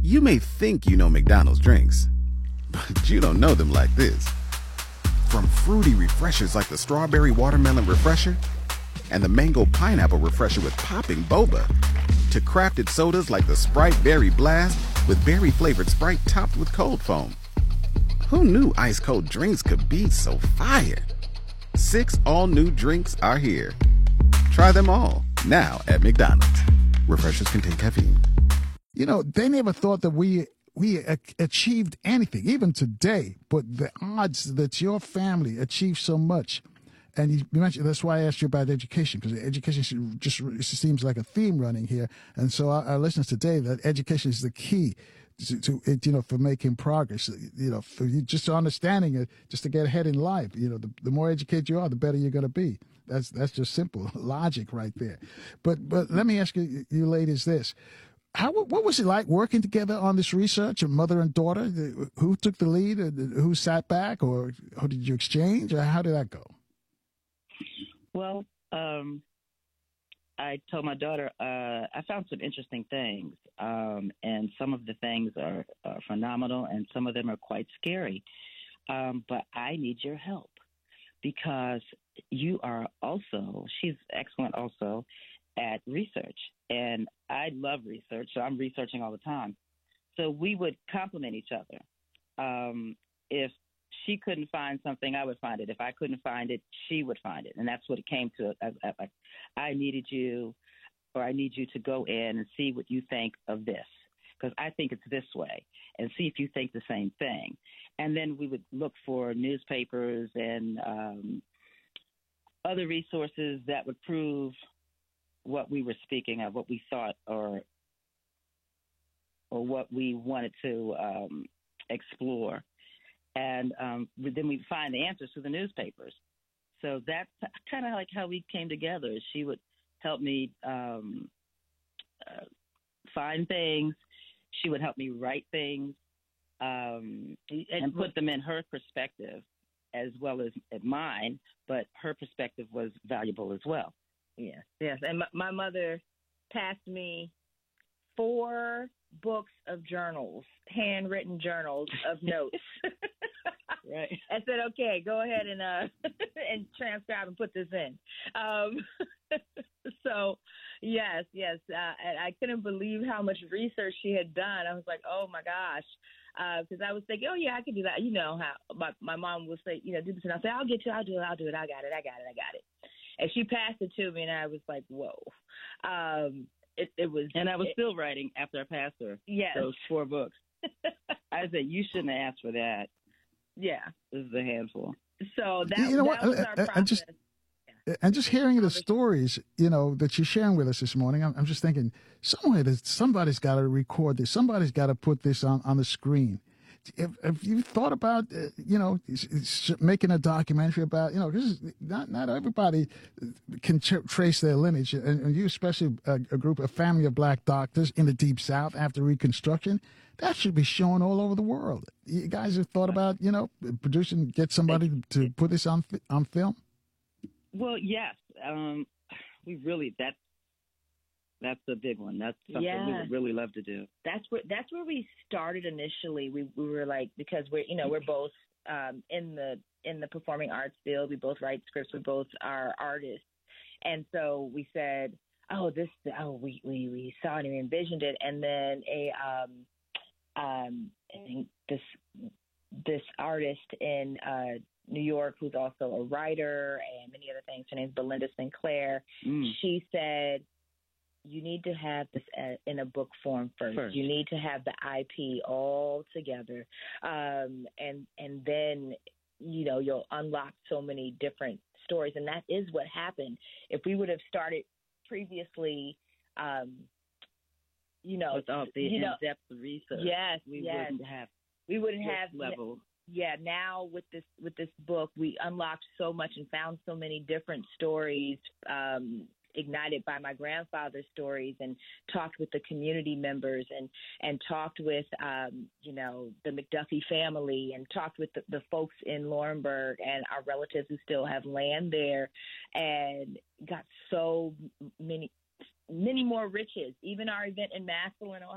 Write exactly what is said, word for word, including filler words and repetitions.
You may think you know McDonald's drinks, but you don't know them like this. From fruity refreshers like the Strawberry Watermelon Refresher and the Mango Pineapple Refresher with popping boba, to crafted sodas like the Sprite Berry Blast with berry-flavored Sprite topped with cold foam. Who knew ice-cold drinks could be so fire? Six all-new drinks are here. Try them all, now at McDonald's. Refreshers contain caffeine. You know, they never thought that we we a- achieved anything, even today. But the odds that your family achieved so much, and you mentioned, that's why I asked you about education, because education just it seems like a theme running here. And so our, our listeners today, that education is the key to, to it, you know, for making progress. You know, for you just understanding it, just to get ahead in life. You know, the, the more educated you are, the better you're going to be. That's that's just simple logic right there. But but let me ask you, you ladies, this. How, what was it like working together on this research, a mother and daughter? Who took the lead? Who sat back? Or, or did you exchange? Or how did that go? Well, um, I told my daughter uh, I found some interesting things, um, and some of the things are, are phenomenal, and some of them are quite scary. Um, but I need your help because you are also, she's excellent also at research, and I love research, so I'm researching all the time. So we would complement each other. Um, if she couldn't find something, I would find it. If I couldn't find it, she would find it, and that's what it came to. I, I, I needed you, or I need you to go in and see what you think of this, because I think it's this way, and see if you think the same thing. And then we would look for newspapers and um, other resources that would prove what we were speaking of, what we thought, or or what we wanted to um, explore. And um, then we'd find the answers through the newspapers. So that's kind of like how we came together. She would help me um, uh, find things. She would help me write things um, and put them in her perspective as well as mine, but her perspective was valuable as well. Yes, yes. And my, my mother passed me four books of journals, handwritten journals of notes. Right. I said, okay, go ahead and uh and transcribe and put this in. Um, so, yes, yes. Uh, and I couldn't believe how much research she had done. I was like, oh, my gosh. Because uh, I was thinking, oh, yeah, I can do that. You know how my, my mom would say, you know, do this. And I'll say, I'll get you. I'll do it. I'll do it. I got it. I got it. I got it. And she passed it to me, and I was like, whoa. Um, it, it was. And I was it, still writing after I passed her. Yes. Those four books. I said, you shouldn't have asked for that. Yeah. This is a handful. So that, you know that what? was our process. And just, and just hearing the stories, you know, that you're sharing with us this morning, I'm, I'm just thinking, somewhere that somebody's got to record this. Somebody's got to put this on, on the screen. Have, have you thought about, uh, you know, making a documentary about, you know, because not not everybody can tr- trace their lineage, and, and you especially a, a group, a family of black doctors in the Deep South after Reconstruction, that should be shown all over the world. You guys have thought about, you know, producing, get somebody to put this on on film? Well, yes, um, we really that's. That's a big one. That's something yeah. we would really love to do. That's where that's where we started initially. We we were like, because we're you know we're both um, in the in the performing arts field. We both write scripts. We both are artists, and so we said, oh this oh we we, we saw it and we envisioned it, and then a um um I think this this artist in uh, New York who's also a writer and many other things. Her name's Belinda Sinclair. Mm. She said, you need to have this in a book form first. first. You need to have the I P all together. Um, and and then, you know, you'll unlock so many different stories. And that is what happened. If we would have started previously, um, you know. Without the you know, in-depth research, yes, we yes. wouldn't have we wouldn't this have level. Yeah, now with this with this book, we unlocked so much and found so many different stories, um, ignited by my grandfather's stories, and talked with the community members, and and talked with um, you know the McDuffie family, and talked with the, the folks in Laurinburg and our relatives who still have land there, and got so many many more riches. Even our event in Massillon,